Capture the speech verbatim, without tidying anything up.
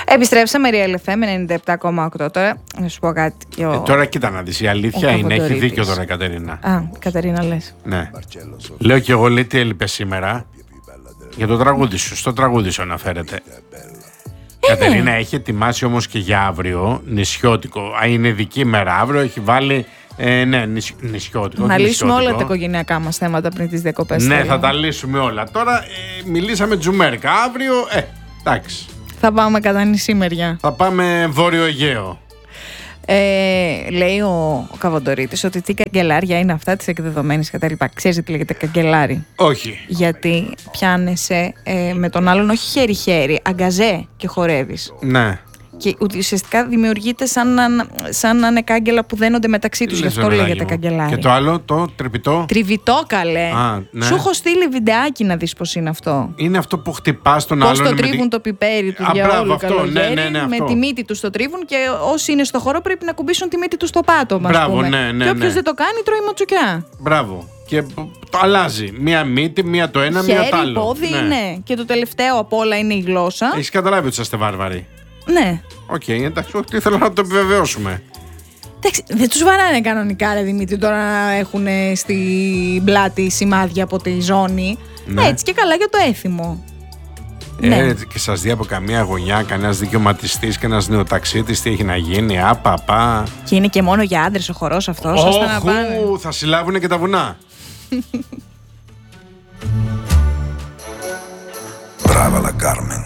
Επιστρέψαμε, Real εφ εμ ενενήντα επτά κόμμα οκτώ. Τώρα να σου πω κάτι. Ο... Ε, τώρα κοίτα να δεις, η αλήθεια είναι, έχει δίκιο τώρα η Κατερίνα. Α, Κατερίνα λες. Ναι. Λέω και εγώ, λέει, τι έλειπε σήμερα. Για το τραγούδι σου, στο τραγούδι σου αναφέρεται. Η Κατερίνα έχει ετοιμάσει όμως και για αύριο νησιώτικο. Α, είναι δική μέρα αύριο, έχει βάλει. Ε, ναι, νησι, νησιώτικο. Να λύσουμε όλα τα οικογενειακά μας θέματα πριν τις διακοπές. Ναι, θα τα λύσουμε όλα. Τώρα ε, μιλήσαμε τζουμέρικα. Αύριο, ε, εντάξει. Θα πάμε κατά νησί μεριά. Θα πάμε Βόρειο Αιγαίο. Ε, λέει ο, ο Καβοντορίτης ότι τι καγκελάρια είναι αυτά της εκδεδομένης κτλ. Ξέρεις τι λέγεται καγκελάρι? Όχι. Γιατί πιάνεσαι ε, με τον άλλον όχι χέρι-χέρι, αγκαζέ και χορεύεις. Ναι. Και ουσιαστικά δημιουργείται σαν να, σαν να είναι κάγκελα που δένονται μεταξύ τους. Γι' αυτό λέγεται καγκελάρι. Και το άλλο, το τρυπητό. Τριβητό, καλέ. Α, ναι. Σου έχω στείλει βιντεάκι να δεις πώς είναι αυτό. Είναι αυτό που χτυπάς τον πώς άλλον. Πώς το τρίβουν τη... το πιπέρι του για όλο το καλοκαίρι. Ναι, ναι, ναι, με τη μύτη τους το τρίβουν και όσοι είναι στο χώρο πρέπει να κουμπίσουν τη μύτη τους στο πάτωμα. Μπράβο, ναι, ναι. Και όποιος ναι. δεν το κάνει τρώει ματσουκιά. Μπράβο. Και το αλλάζει. Μία μύτη, μία το ένα, χέρι, μία το άλλο. Πόδι, ναι. ναι. Και το τελευταίο απ' όλα είναι η γλώσσα. Έχεις καταλάβει ότι είστε βάρβαροι. Ναι. Οκ, okay, εντάξει, τι θέλω να το επιβεβαιώσουμε. Εντάξει, δεν τους βαράνε κανονικά, ρε Δημήτρη, τώρα να έχουν στην πλάτη σημάδια από τη ζώνη. Ναι. Έτσι και καλά για το έθιμο. Ε, ναι. Και σας δει από καμία γωνιά κανένας δικαιωματιστής και ένας νεοταξίτης τι έχει να γίνει. Απαπα. Και είναι και μόνο για άντρες ο χορός αυτός. Όχου, ώστε να πάνε. θα συλλάβουνε και τα βουνά. Μπράβο, la Carmen.